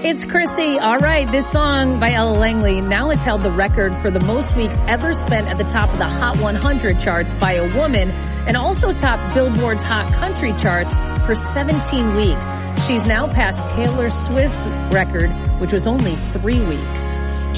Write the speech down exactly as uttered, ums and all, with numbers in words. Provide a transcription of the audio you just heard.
It's Chrissy. All right, this song by Ella Langley now has held the record for the most weeks ever spent at the top of the Hot one hundred charts by a woman, and also topped Billboard's Hot Country charts for seventeen weeks. She's now passed Taylor Swift's record, which was only three weeks.